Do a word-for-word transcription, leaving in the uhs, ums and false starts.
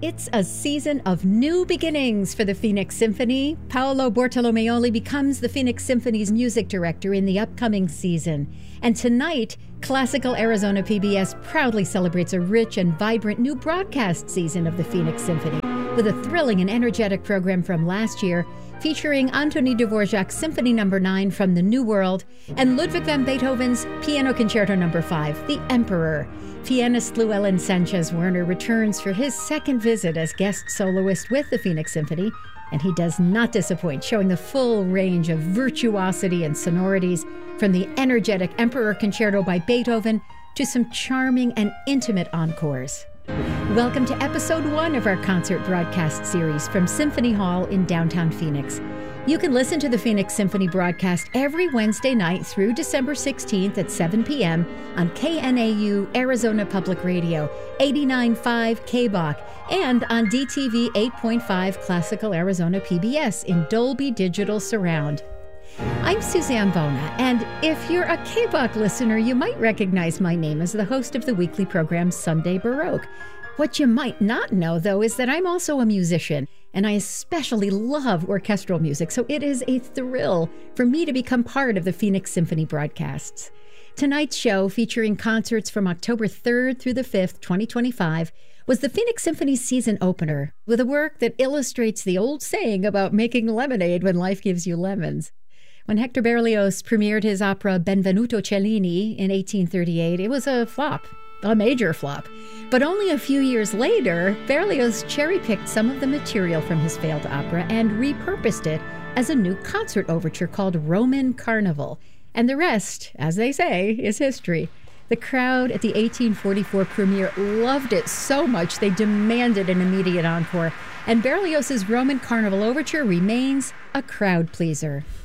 It's a season of new beginnings for the Phoenix Symphony. Paolo Bortolomeoli becomes the Phoenix Symphony's music director in the upcoming season. And tonight, Classical Arizona P B S proudly celebrates a rich and vibrant new broadcast season of the Phoenix Symphony with a thrilling and energetic program from last year featuring Antonín Dvořák's Symphony Number nine from the New World and Ludwig van Beethoven's Piano Concerto Number five, The Emperor. Pianist Llewellyn Sanchez Werner returns for his second visit as guest soloist with the Phoenix Symphony, and he does not disappoint, showing the full range of virtuosity and sonorities from the energetic Emperor Concerto by Beethoven to some charming and intimate encores. Welcome to episode one of our concert broadcast series from Symphony Hall in downtown Phoenix. You can listen to the Phoenix Symphony broadcast every Wednesday night through December sixteenth at seven p.m. on K N A U Arizona Public Radio, eighty-nine point five K B O C, and on D T V eight point five Classical Arizona P B S in Dolby Digital Surround. I'm Suzanne Bona, and if you're a K B O C listener, you might recognize my name as the host of the weekly program Sunday Baroque. What you might not know, though, is that I'm also a musician, and I especially love orchestral music, so it is a thrill for me to become part of the Phoenix Symphony broadcasts. Tonight's show, featuring concerts from October third through the fifth, twenty twenty-five, was the Phoenix Symphony season opener, with a work that illustrates the old saying about making lemonade when life gives you lemons. When Hector Berlioz premiered his opera Benvenuto Cellini in eighteen thirty-eight, it was a flop. A major flop. But only a few years later, Berlioz cherry-picked some of the material from his failed opera and repurposed it as a new concert overture called Roman Carnival. And the rest, as they say, is history. The crowd at the eighteen forty-four premiere loved it so much they demanded an immediate encore, and Berlioz's Roman Carnival overture remains a crowd pleaser.